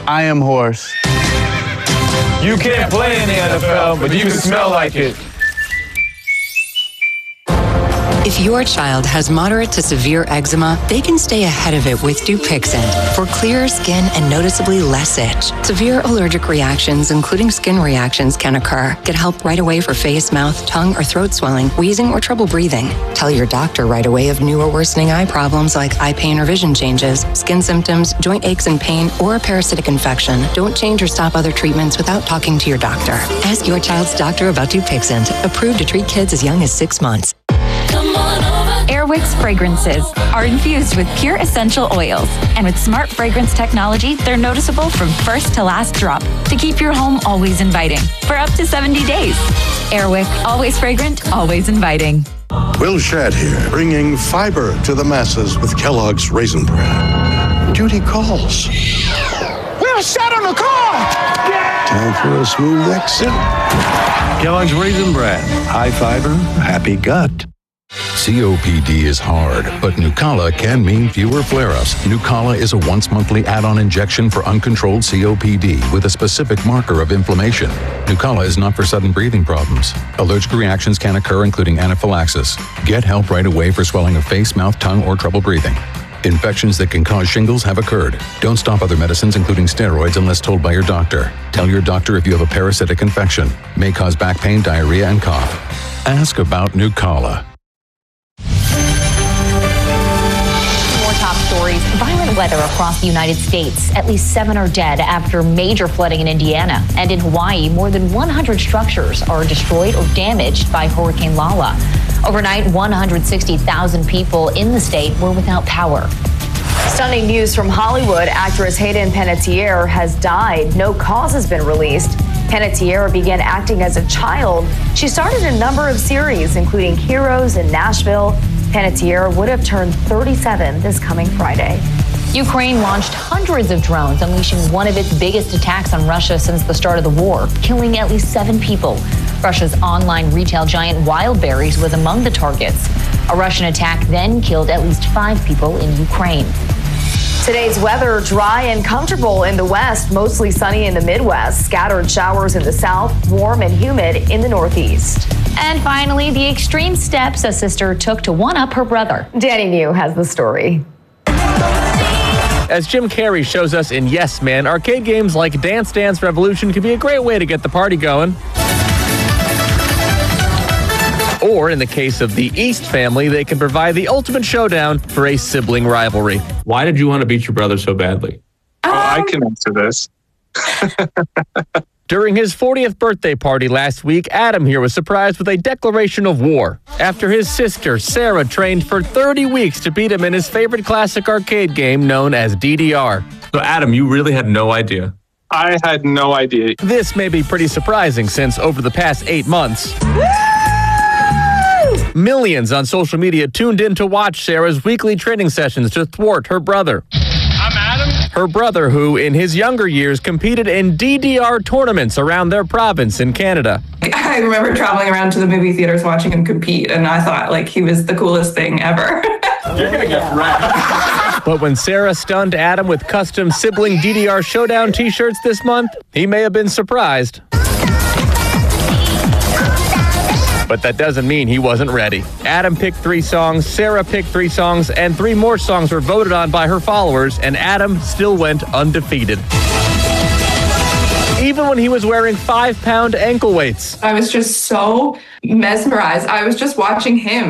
I am horse. You can't play in the NFL, but you can smell like it. If your child has moderate to severe eczema, they can stay ahead of it with Dupixent for clearer skin and noticeably less itch. Severe allergic reactions, including skin reactions, can occur. Get help right away for face, mouth, tongue, or throat swelling, wheezing, or trouble breathing. Tell your doctor right away of new or worsening eye problems like eye pain or vision changes, skin symptoms, joint aches and pain, or a parasitic infection. Don't change or stop other treatments without talking to your doctor. Ask your child's doctor about Dupixent, approved to treat kids as young as 6 months. Airwick's fragrances are infused with pure essential oils. And with smart fragrance technology, they're noticeable from first to last drop to keep your home always inviting for up to 70 days. Airwick, always fragrant, always inviting. Will Shadd here, bringing fiber to the masses with Kellogg's Raisin Bran. Duty calls. Will Shadd on the car! Yeah! Time for a smooth exit. Kellogg's Raisin Bran. High fiber, happy gut. COPD is hard, but Nucala can mean fewer flare-ups. Nucala is a once-monthly add-on injection for uncontrolled COPD with a specific marker of inflammation. Nucala is not for sudden breathing problems. Allergic reactions can occur, including anaphylaxis. Get help right away for swelling of face, mouth, tongue, or trouble breathing. Infections that can cause shingles have occurred. Don't stop other medicines, including steroids, unless told by your doctor. Tell your doctor if you have a parasitic infection. May cause back pain, diarrhea, and cough. Ask about Nucala. Top stories. Violent weather across the United States. At least 7 are dead after major flooding in Indiana. And in Hawaii, more than 100 structures are destroyed or damaged by Hurricane Lala. Overnight, 160,000 people in the state were without power. Stunning news from Hollywood. Actress Hayden Panettiere has died. No cause has been released. Panettiere began acting as a child. She started a number of series, including Heroes and Nashville. Panettiere would have turned 37 this coming Friday. Ukraine launched hundreds of drones, unleashing one of its biggest attacks on Russia since the start of the war, killing at least 7 people. Russia's online retail giant Wildberries was among the targets. A Russian attack then killed at least 5 people in Ukraine. Today's weather, dry and comfortable in the west, mostly sunny in the Midwest, scattered showers in the south, warm and humid in the northeast. And finally, the extreme steps a sister took to one-up her brother. Danny Mew has the story. As Jim Carrey shows us in Yes Man, arcade games like Dance Dance Revolution can be a great way to get the party going. Or, in the case of the East family, they can provide the ultimate showdown for a sibling rivalry. Why did you want to beat your brother so badly? I can answer this. During his 40th birthday party last week, Adam here was surprised with a declaration of war after his sister, Sarah, trained for 30 weeks to beat him in his favorite classic arcade game known as DDR. So, Adam, you really had no idea? I had no idea. This may be pretty surprising since over the past 8 months, millions on social media tuned in to watch Sarah's weekly training sessions to thwart her brother. I'm Adam. Her brother, who in his younger years competed in DDR tournaments around their province in Canada. I remember traveling around to the movie theaters watching him compete, and I thought, like, he was the coolest thing ever. You're going to get wrecked. But when Sarah stunned Adam with custom sibling DDR Showdown t-shirts this month, he may have been surprised. But that doesn't mean he wasn't ready. Adam picked 3 songs, Sarah picked 3 songs, and 3 more songs were voted on by her followers, and Adam still went undefeated. Even when he was wearing 5-pound ankle weights. I was just so mesmerized. I was just watching him.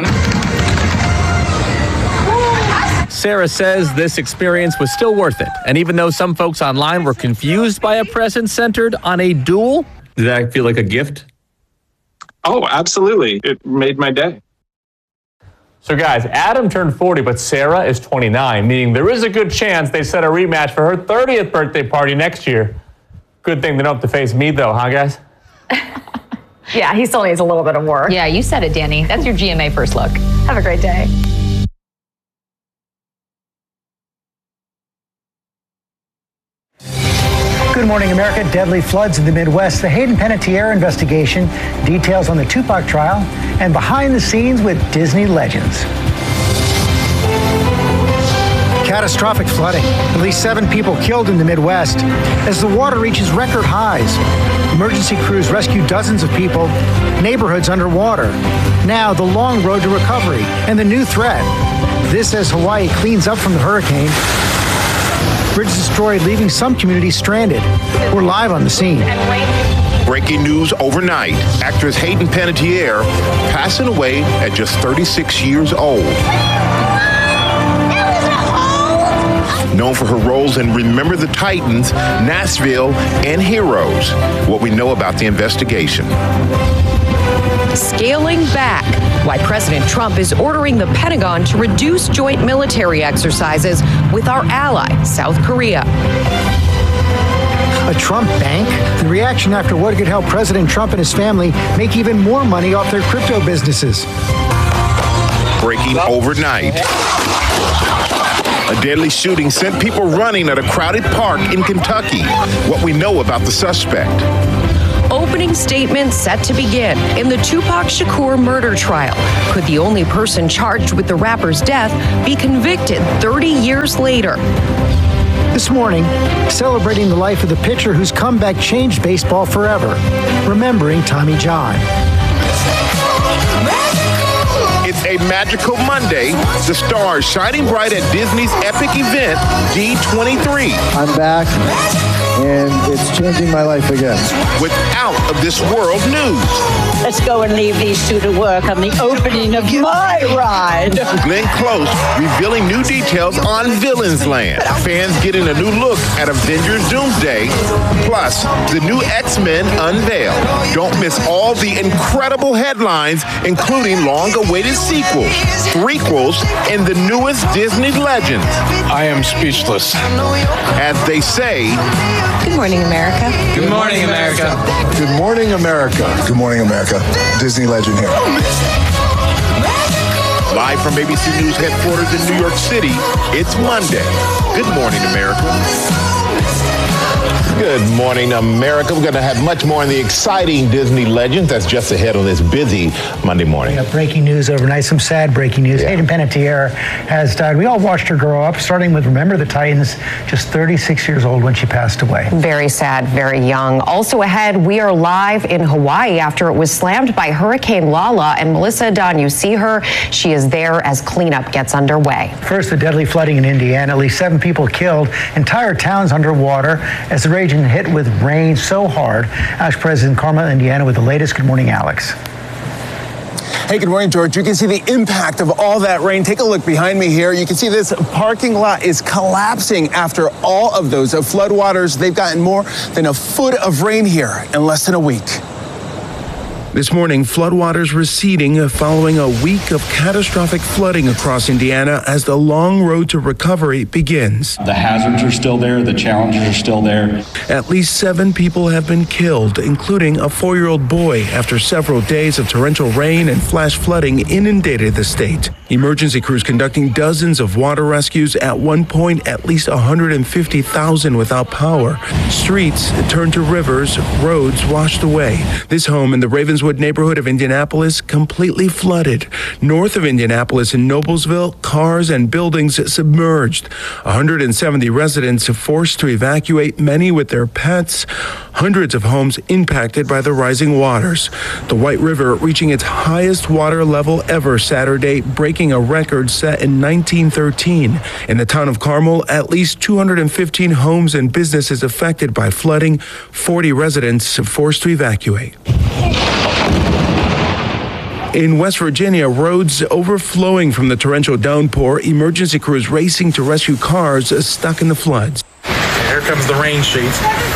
Sarah says this experience was still worth it, and even though some folks online were confused by a present centered on a duel. Did that feel like a gift? Oh, absolutely. It made my day. So guys, Adam turned 40, but Sarah is 29, meaning there is a good chance they set a rematch for her 30th birthday party next year. Good thing they don't have to face me though, huh guys? Yeah, he still needs a little bit of work. Yeah, you said it, Danny. That's your GMA first look. Have a great day. Good morning, America. Deadly floods in the Midwest. The Hayden Panettiere investigation, details on the Tupac trial, and behind the scenes with Disney legends. Catastrophic flooding. At least 7 people killed in the Midwest as the water reaches record highs. Emergency crews rescue dozens of people, neighborhoods underwater. Now, the long road to recovery and the new threat. This as Hawaii cleans up from the hurricane. Bridges destroyed, leaving some communities stranded. We're live on the scene. Breaking news overnight. Actress Hayden Panettiere passing away at just 36 years old. Known for her roles in Remember the Titans, Nashville, and Heroes. What we know about the investigation. Scaling back. Why President Trump is ordering the Pentagon to reduce joint military exercises with our ally, South Korea. A Trump bank? The reaction after what could help President Trump and his family make even more money off their crypto businesses. Breaking overnight. A deadly shooting sent people running at a crowded park in Kentucky. What we know about the suspect. Opening statement set to begin in the Tupac Shakur murder trial. Could the only person charged with the rapper's death be convicted 30 years later? This morning, celebrating the life of the pitcher whose comeback changed baseball forever, remembering Tommy John. It's a magical Monday. The stars shining bright at Disney's epic event, D23. I'm back, and it's changing my life again. With out-of-this-world news. Let's go and leave these two to work on the opening of my ride. Glenn Close revealing new details on Villains Land. Fans getting a new look at Avengers Doomsday. Plus, the new X-Men unveiled. Don't miss all the incredible headlines, including long-awaited sequels, threequels, and the newest Disney legends. I am speechless. As they say, Good morning, America. Good morning, America. Good morning, America. Good morning, America. Disney legend here. live from ABC News headquarters in New York City, it's Monday. Good morning, America. Good morning, America. We're going to have much more on the exciting Disney legends that's just ahead on this busy Monday morning. Yeah, breaking news overnight, some sad breaking news. Hayden Panettiere has died. We all watched her grow up, starting with Remember the Titans, just 36 years old when she passed away. Very sad, very young. Also ahead, we are live in Hawaii after it was slammed by Hurricane Lala. And Melissa Dunn, you see her. She is there as cleanup gets underway. First, the deadly flooding in Indiana. At least 7 people killed. Entire towns underwater as the region hit with rain so hard. Alex President Carmel, Indiana, with the latest. Good morning, Alex. Hey, good morning, George. You can see the impact of all that rain. Take a look behind me here. You can see this parking lot is collapsing after all of those floodwaters. They've gotten more than a foot of rain here in less than a week. This morning, floodwaters receding following a week of catastrophic flooding across Indiana as the long road to recovery begins. The hazards are still there. The challenges are still there. At least 7 people have been killed, including a 4-year-old boy, after several days of torrential rain and flash flooding inundated the state. Emergency crews conducting dozens of water rescues. At one point, at least 150,000 without power. Streets turned to rivers, roads washed away. This home in the Ravenswood neighborhood of Indianapolis completely flooded. North of Indianapolis in Noblesville, cars and buildings submerged. 170 residents forced to evacuate, many with their pets. Hundreds of homes impacted by the rising waters. The White River reaching its highest water level ever Saturday, breaking a record set in 1913. In the town of Carmel, at least 215 homes and businesses affected by flooding, 40 residents forced to evacuate. In West Virginia, roads overflowing from the torrential downpour, emergency crews racing to rescue cars stuck in the floods. Here comes the rain sheet.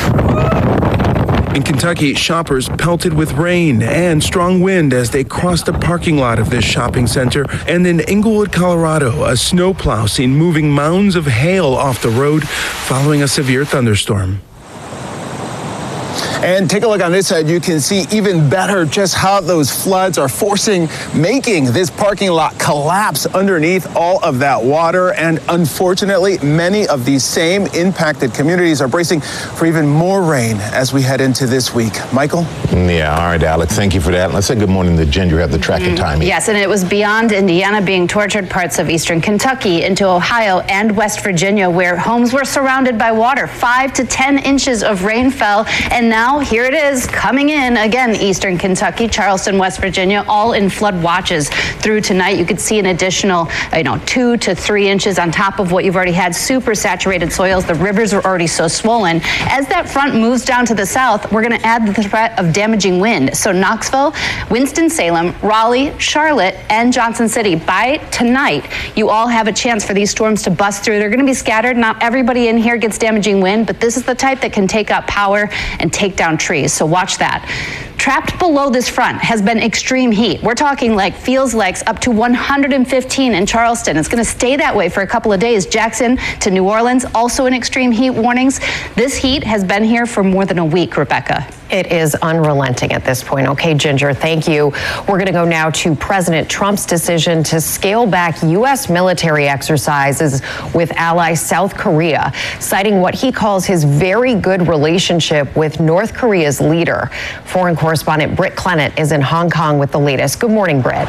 In Kentucky, shoppers pelted with rain and strong wind as they crossed the parking lot of this shopping center. And in Englewood, Colorado, a snowplow seen moving mounds of hail off the road following a severe thunderstorm. And take a look on this side. You can see even better just how those floods are making this parking lot collapse underneath all of that water. And unfortunately, many of these same impacted communities are bracing for even more rain as we head into this week. Michael? Yeah, all right, Alex, thank you for that. Let's say good morning to Ginger, have the tracking time. Yes, and it was beyond Indiana being tortured, parts of eastern Kentucky into Ohio and West Virginia, where homes were surrounded by water. 5 to 10 inches of rain fell, and now here it is coming in again. Eastern Kentucky, Charleston, West Virginia, all in flood watches through tonight. You could see an additional 2 to 3 inches on top of what you've already had. Super saturated soils. The rivers are already so swollen. As that front moves down to the south, we're going to add the threat of damaging wind. So Knoxville, Winston-Salem, Raleigh, Charlotte, and Johnson City, by tonight, you all have a chance for these storms to bust through. They're going to be scattered. Not everybody in here gets damaging wind, but this is the type that can take out power and take down trees. So watch that. Trapped below this front has been extreme heat. We're talking feels like up to 115 in Charleston. It's going to stay that way for a couple of days. Jackson to New Orleans, also in extreme heat warnings. This heat has been here for more than a week, Rebecca. It is unrelenting at this point. Okay, Ginger, thank you. We're going to go now to President Trump's decision to scale back U.S. military exercises with ally South Korea, citing what he calls his very good relationship with North Korea's leader. Foreign correspondent Britt Clennett is in Hong Kong with the latest. Good morning, Britt.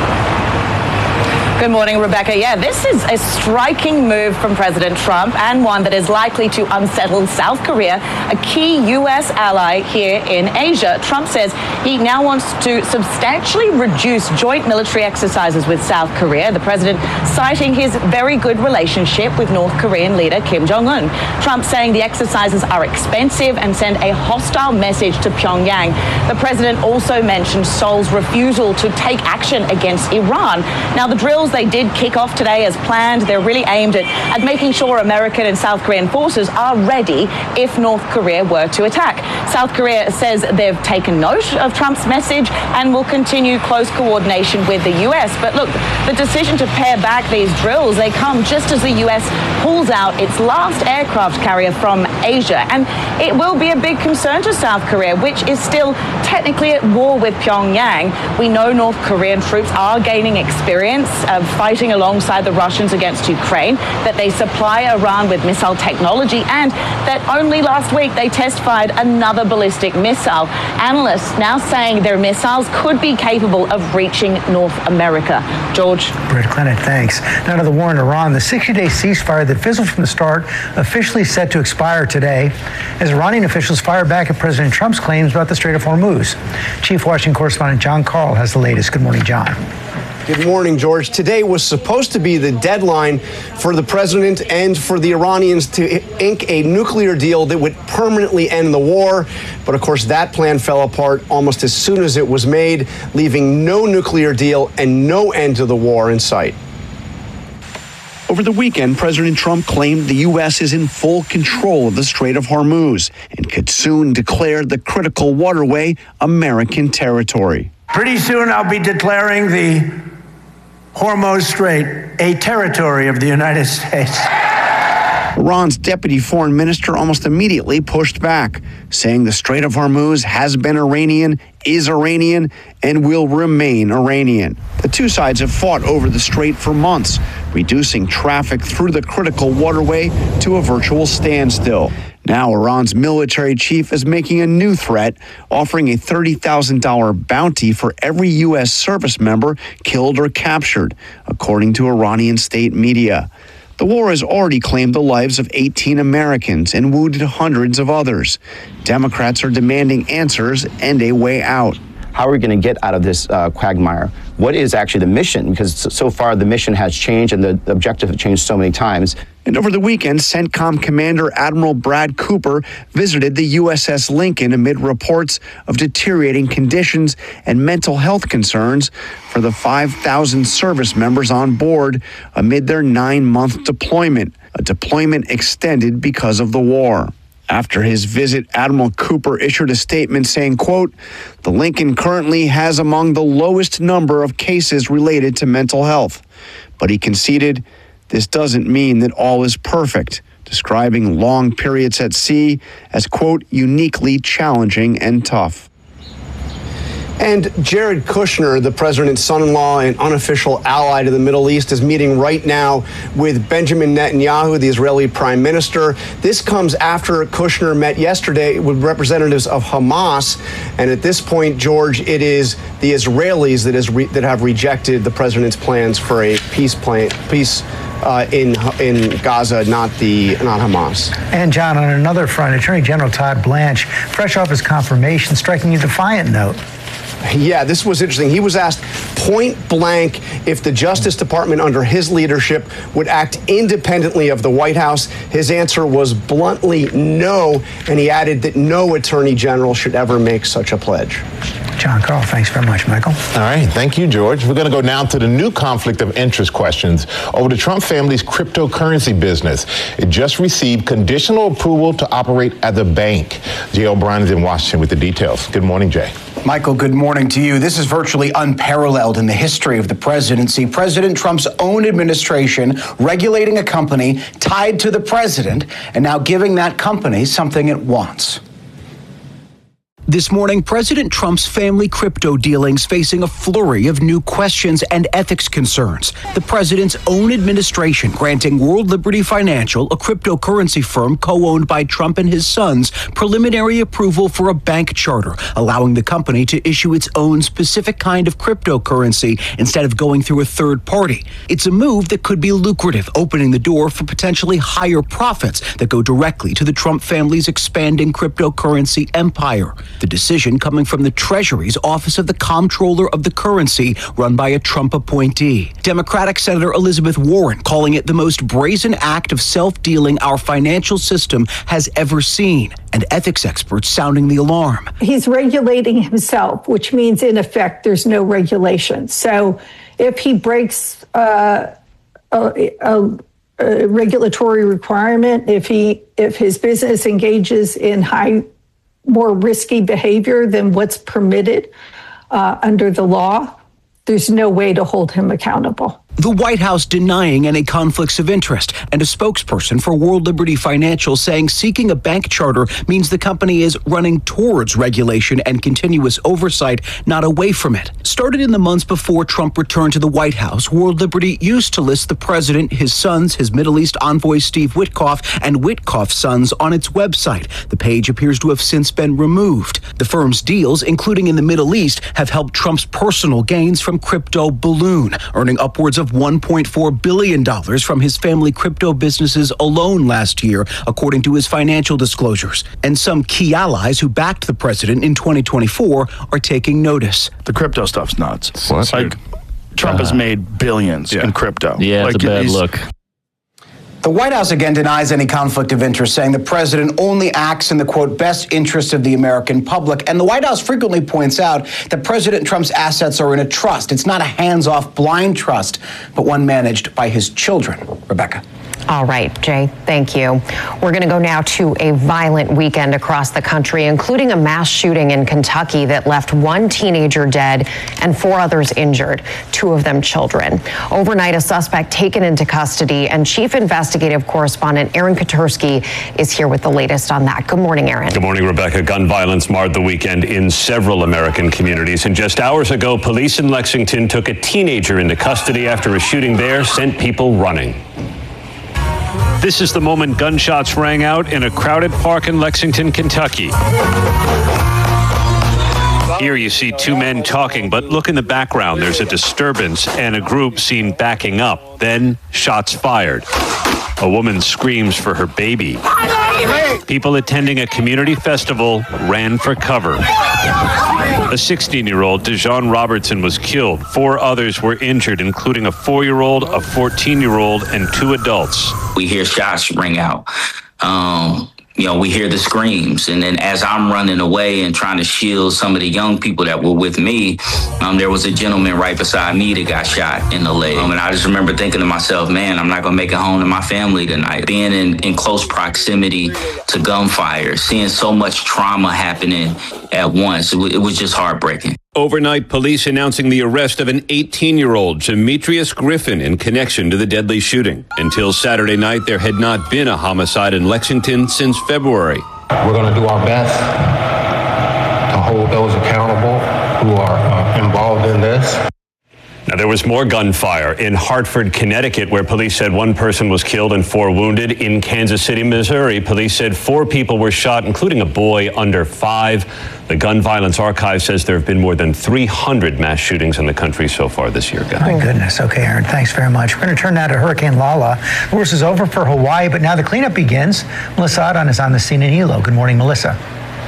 Good morning, Rebecca. Yeah, this is a striking move from President Trump, and one that is likely to unsettle South Korea, a key U.S. ally here in Asia. Trump says he now wants to substantially reduce joint military exercises with South Korea, the president citing his very good relationship with North Korean leader Kim Jong-un. Trump saying the exercises are expensive and send a hostile message to Pyongyang. The president also mentioned Seoul's refusal to take action against Iran. Now, the drills they did kick off today as planned. They're really aimed at making sure American and South Korean forces are ready if North Korea were to attack. South Korea says they've taken note of Trump's message and will continue close coordination with the U.S. But look, the decision to pare back these drills, they come just as the U.S. pulls out its last aircraft carrier from Asia. And it will be a big concern to South Korea, which is still technically at war with Pyongyang. We know North Korean troops are gaining experience of fighting alongside the Russians against Ukraine, that they supply Iran with missile technology, and that only last week they testified another ballistic missile. Analysts now saying their missiles could be capable of reaching North America. George. Britt Clennett, thanks. Now to the war in Iran. The 60-day ceasefire that fizzled from the start officially set to expire today as Iranian officials fire back at President Trump's claims about the Strait of Hormuz. Chief Washington correspondent John Carl has the latest. Good morning, John. Good morning, George. Today was supposed to be the deadline for the president and for the Iranians to ink a nuclear deal that would permanently end the war. But of course, that plan fell apart almost as soon as it was made, leaving no nuclear deal and no end to the war in sight. Over the weekend, President Trump claimed the U.S. is in full control of the Strait of Hormuz and could soon declare the critical waterway American territory. Pretty soon I'll be declaring the Hormuz Strait a territory of the United States. Iran's deputy foreign minister almost immediately pushed back, saying the Strait of Hormuz has been Iranian, is Iranian, and will remain Iranian. The two sides have fought over the strait for months, reducing traffic through the critical waterway to a virtual standstill. Now, Iran's military chief is making a new threat, offering a $30,000 bounty for every U.S. service member killed or captured, according to Iranian state media. The war has already claimed the lives of 18 Americans and wounded hundreds of others. Democrats are demanding answers and a way out. How are we going to get out of this quagmire? What is actually the mission? Because so far the mission has changed and the objective has changed so many times. And over the weekend, CENTCOM Commander Admiral Brad Cooper visited the USS Lincoln amid reports of deteriorating conditions and mental health concerns for the 5,000 service members on board amid their 9-month deployment, a deployment extended because of the war. After his visit, Admiral Cooper issued a statement saying, quote, "The Lincoln currently has among the lowest number of cases related to mental health." But he conceded, this doesn't mean that all is perfect, describing long periods at sea as, quote, uniquely challenging and tough. And Jared Kushner, the president's son-in-law and unofficial ally to the Middle East, is meeting right now with Benjamin Netanyahu, the Israeli prime minister. This comes after Kushner met yesterday with representatives of Hamas. And at this point, George, it is the Israelis that have rejected the president's plans for a peace in Gaza, not Hamas. And John, on another front, Attorney General Todd Blanche, fresh off his confirmation, striking a defiant note. Yeah, this was interesting. He was asked point blank if the Justice Department under his leadership would act independently of the White House. His answer was bluntly no, and he added that no attorney general should ever make such a pledge. John Carl, thanks very much, Michael. All right, thank you, George. We're going to go now to the new conflict of interest questions over the Trump family's cryptocurrency business. It just received conditional approval to operate as a bank. Jay O'Brien is in Washington with the details. Good morning, Jay. Michael, good morning to you. This is virtually unparalleled in the history of the presidency. President Trump's own administration regulating a company tied to the president and now giving that company something it wants. This morning, President Trump's family crypto dealings facing a flurry of new questions and ethics concerns. The president's own administration granting World Liberty Financial, a cryptocurrency firm co-owned by Trump and his sons, preliminary approval for a bank charter, allowing the company to issue its own specific kind of cryptocurrency instead of going through a third party. It's a move that could be lucrative, opening the door for potentially higher profits that go directly to the Trump family's expanding cryptocurrency empire. The decision coming from the Treasury's Office of the Comptroller of the Currency, run by a Trump appointee. Democratic Senator Elizabeth Warren calling it the most brazen act of self-dealing our financial system has ever seen, and ethics experts sounding the alarm. He's regulating himself, which means, in effect, there's no regulation. So if he breaks a regulatory requirement, if his business engages in more risky behavior than what's permitted under the law, there's no way to hold him accountable. The White House denying any conflicts of interest, and a spokesperson for World Liberty Financial saying seeking a bank charter means the company is running towards regulation and continuous oversight, not away from it. Started in the months before Trump returned to the White House, World Liberty used to list the president, his sons, his Middle East envoy Steve Witkoff, and Witkoff's sons on its website. The page appears to have since been removed. The firm's deals, including in the Middle East, have helped Trump's personal gains from crypto balloon, earning upwards of $1.4 billion from his family crypto businesses alone last year, according to his financial disclosures. And some key allies who backed the president in 2024 are taking notice. The crypto stuff's nuts. Well, Trump has made billions in crypto. Yeah, it's a bad look. The White House again denies any conflict of interest, saying the president only acts in the, quote, best interest of the American public. And the White House frequently points out that President Trump's assets are in a trust. It's not a hands-off blind trust, but one managed by his children. Rebecca. All right, Jay, thank you. We're going to go now to a violent weekend across the country, including a mass shooting in Kentucky that left one teenager dead and 4 others injured, 2 of them children. Overnight, a suspect taken into custody, and Chief Investigative Correspondent Aaron Katersky is here with the latest on that. Good morning, Aaron. Good morning, Rebecca. Gun violence marred the weekend in several American communities, and just hours ago, police in Lexington took a teenager into custody after a shooting there sent people running. This is the moment gunshots rang out in a crowded park in Lexington, Kentucky. Here you see 2 men talking, but look in the background. There's a disturbance and a group seen backing up. Then shots fired. A woman screams for her baby. People attending a community festival ran for cover. A 16-year-old, Dejon Robertson, was killed. 4 others were injured, including a 4-year-old, a 14-year-old, and 2 adults. We hear shots ring out. We hear the screams. And then as I'm running away and trying to shield some of the young people that were with me, there was a gentleman right beside me that got shot in the leg. And I just remember thinking to myself, man, I'm not going to make it home to my family tonight. Being in close proximity to gunfire, seeing so much trauma happening at once, it was just heartbreaking. Overnight, police announcing the arrest of an 18-year-old, Demetrius Griffin, in connection to the deadly shooting. Until Saturday night, there had not been a homicide in Lexington since February. We're going to do our best to hold those accountable who are involved in this. Now, there was more gunfire in Hartford, Connecticut, where police said one person was killed and 4 wounded. In Kansas City, Missouri, police said 4 people were shot, including a boy under 5. The Gun Violence Archive says there have been more than 300 mass shootings in the country so far this year, Guy. My goodness. Okay, Aaron, thanks very much. We're going to turn now to Hurricane Lala. The worst is over for Hawaii, but now the cleanup begins. Melissa Adon is on the scene in Hilo. Good morning, Melissa.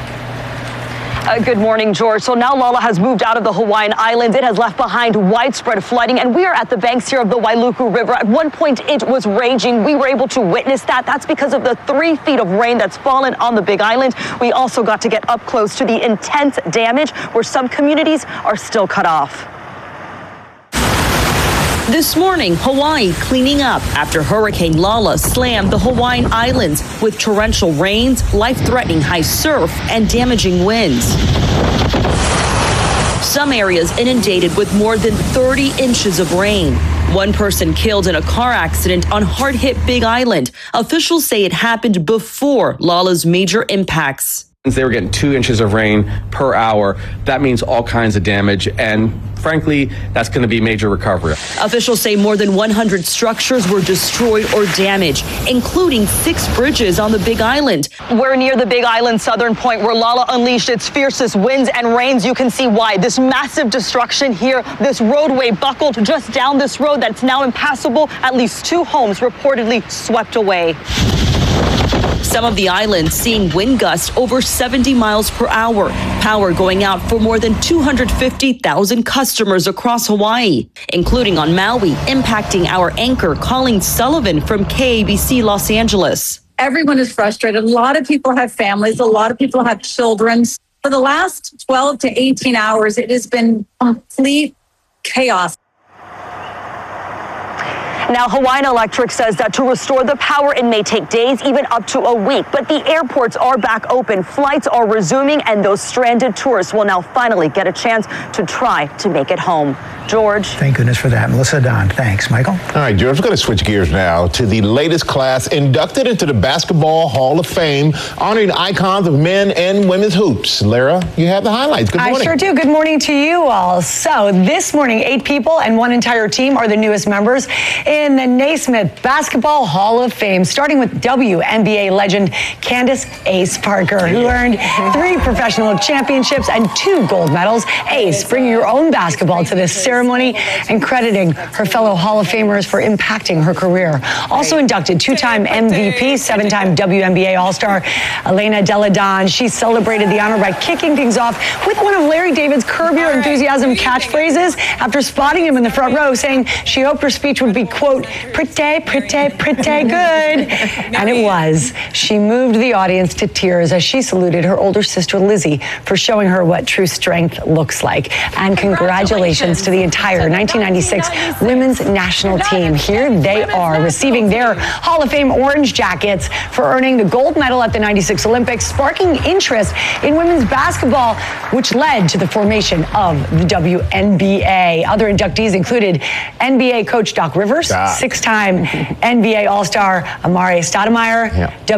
Good morning, George. So now Lala has moved out of the Hawaiian Islands. It has left behind widespread flooding, and we are at the banks here of the Wailuku River. At one point, it was raging. We were able to witness that. That's because of the 3 feet of rain that's fallen on the Big Island. We also got to get up close to the intense damage where some communities are still cut off. This morning, Hawaii cleaning up after Hurricane Lala slammed the Hawaiian Islands with torrential rains, life-threatening high surf, and damaging winds. Some areas inundated with more than 30 inches of rain. One person killed in a car accident on hard-hit Big Island. Officials say it happened before Lala's major impacts. They were getting 2 inches of rain per hour. That means all kinds of damage, and frankly, that's going to be major recovery. Officials say more than 100 structures were destroyed or damaged, including 6 bridges on the Big Island. We're near the Big Island southern point where Lala unleashed its fiercest winds and rains. You can see why. This massive destruction here, this roadway buckled just down this road that's now impassable. At least 2 homes reportedly swept away. Some of the islands seeing wind gusts over 70 miles per hour. Power going out for more than 250,000 customers across Hawaii, including on Maui, impacting our anchor Colleen Sullivan from KABC Los Angeles. Everyone is frustrated. A lot of people have families. A lot of people have children. For the last 12 to 18 hours, it has been complete chaos. Now, Hawaiian Electric says that to restore the power, it may take days, even up to a week. But the airports are back open. Flights are resuming, and those stranded tourists will now finally get a chance to try to make it home. George. Thank goodness for that. Melissa Don. Thanks, Michael. All right, George, we're going to switch gears now to the latest class inducted into the Basketball Hall of Fame, honoring icons of men and women's hoops. Lara, you have the highlights. Good morning. I sure do. Good morning to you all. So this morning, 8 people and 1 entire team are the newest members in the Naismith Basketball Hall of Fame, starting with WNBA legend Candace Ace Parker, who earned 3 professional championships and 2 gold medals. Ace, bringing your own basketball to this ceremony and crediting her fellow Hall of Famers for impacting her career. Also inducted 2-time MVP, 7-time WNBA All-Star Elena Delle Donne. She celebrated the honor by kicking things off with one of Larry David's Curb Your Enthusiasm catchphrases after spotting him in the front row, saying she hoped her speech would be, quote, pretty, pretty, pretty good. And it was. She moved the audience to tears as she saluted her older sister Lizzie for showing her what true strength looks like. And congratulations to the entire 1996 women's national team. Here they are receiving their Hall of Fame orange jackets for earning the gold medal at the 96 Olympics, sparking interest in women's basketball, which led to the formation of the WNBA. Other inductees included NBA coach Doc Rivers, 6-time NBA All-Star Amare Stoudemire,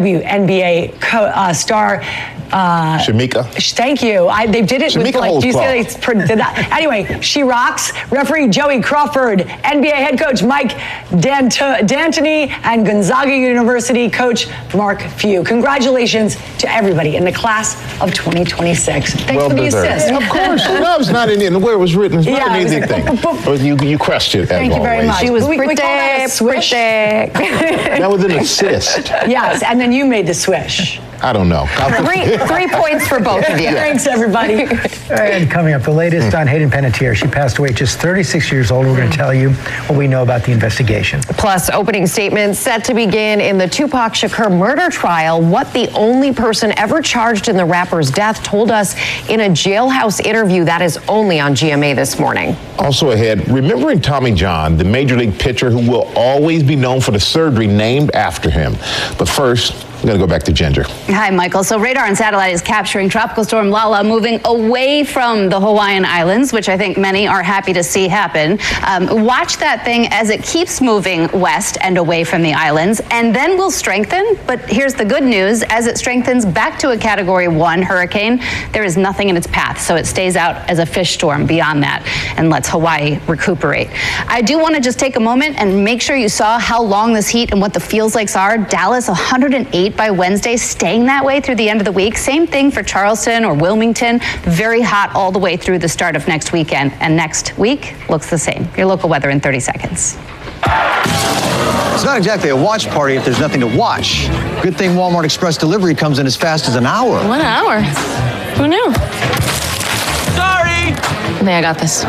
WNBA star Shamika. Thank you. They did it with, like, do you say they did that? Anyway, she rocks. Referee Joey Crawford, NBA head coach Mike D'Antoni, and Gonzaga University coach Mark Few. Congratulations to everybody in the class of 2026. Thanks for the assist. Of course. No, it's not in where it was written. It's not an easy thing. You crushed it. Thank you very much. She was we call that a swish. That was an assist. Yes, and then you made the swish. I don't know. 3 points for both of you. Thanks, everybody. And coming up, the latest on Hayden Panettiere. She passed away at just 36 years old. We're going to tell you what we know about the investigation. Plus, opening statements set to begin in the Tupac Shakur murder trial. What the only person ever charged in the rapper's death told us in a jailhouse interview that is only on GMA this morning. Also ahead, remembering Tommy John, the Major League pitcher who will always be known for the surgery named after him. But first, I'm going to go back to Ginger. Hi, Michael. So radar and satellite is capturing Tropical Storm Lala moving away from the Hawaiian Islands, which I think many are happy to see happen. Watch that thing as it keeps moving west and away from the islands, and then will strengthen. But here's the good news. As it strengthens back to a Category 1 hurricane, there is nothing in its path, so it stays out as a fish storm beyond that and lets Hawaii recuperate. I do want to just take a moment and make sure you saw how long this heat and what the feels likes are. Dallas, 108 by Wednesday, staying that way through the end of the week. Same thing for Charleston or Wilmington. Very hot all the way through the start of next weekend. And next week looks the same. Your local weather in 30 seconds. It's not exactly a watch party if there's nothing to watch. Good thing Walmart Express delivery comes in as fast as an hour. 1 hour? Who knew? Sorry! I think I got this.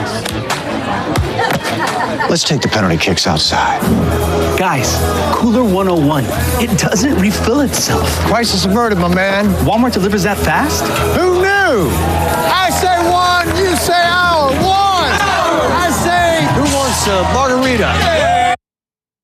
Let's take the penalty kicks outside. Guys, Cooler 101. It doesn't refill itself. Crisis averted, my man. Walmart delivers that fast? Who knew? I say one, you say hour. One! I say, who wants a margarita?